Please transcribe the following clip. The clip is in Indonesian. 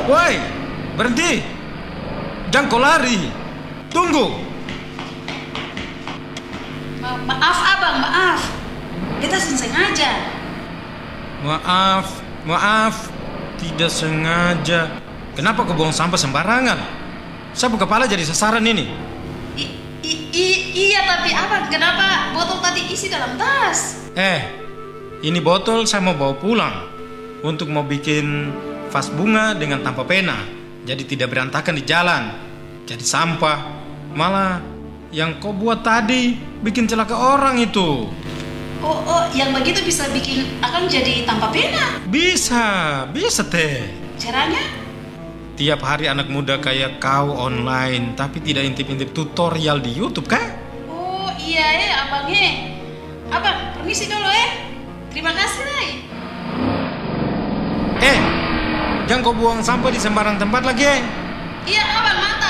Woi, berhenti. Jangan kau lari. Tunggu. Maaf abang, maaf. Kita sengaja. Maaf. Tidak sengaja. Kenapa kau buang sampah sembarangan? Sapu kepala jadi sasaran ini. Iya, tapi abang, kenapa botol tadi isi dalam tas? Ini botol saya mau bawa pulang untuk mau bikin vas bunga dengan tanpa pena. Jadi tidak berantakan di jalan. Jadi sampah. Malah yang kau buat tadi bikin celaka orang itu. Oh, yang begitu bisa bikin akang jadi tanpa pena? Bisa teh. Caranya? Tiap hari anak muda kayak kau online, tapi tidak intip-intip tutorial di YouTube kah? Oh iya abang Abang, permisi dulu Terima kasih Jangan kau buang sampah di sembarang tempat lagi Iya abang, mantap.